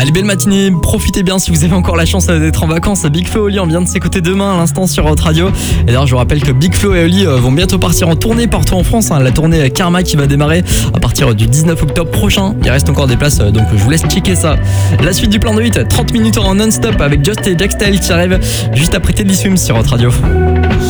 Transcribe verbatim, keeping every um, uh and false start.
Allez, belle matinée, profitez bien si vous avez encore la chance d'être en vacances. Big Flo et Oli, on vient de s'écouter demain à l'instant sur votre radio. Et d'ailleurs, je vous rappelle que Big Flo et Oli vont bientôt partir en tournée partout en France. La tournée Karma qui va démarrer à partir du dix-neuf octobre prochain. Il reste encore des places, donc je vous laisse checker ça. La suite du plan de huit, trente minutes en non-stop avec Just et Jack Style qui arrive juste après Teddy Swims sur votre radio.